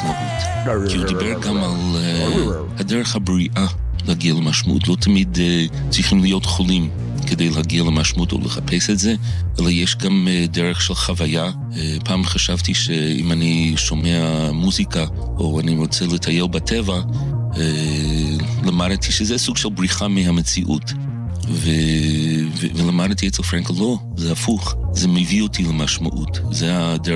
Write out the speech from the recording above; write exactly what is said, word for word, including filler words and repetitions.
משמעות. כי הוא דיבר גם על uh, הדרך הבריאה להגיע למשמעות. לא תמיד uh, צריכים להיות חולים כדי להגיע למשמעות או לחפש את זה, אלא יש גם uh, דרך של חוויה. Uh, פעם חשבתי שאם אני שומע מוזיקה או אני רוצה לטייל בטבע, uh, למדתי שזה סוג של בריחה מהמציאות. ו... ו... ולמדתי אצל פרנקל, לא, זה הפוך, זה מביא אותי למשמעות, זה הדרך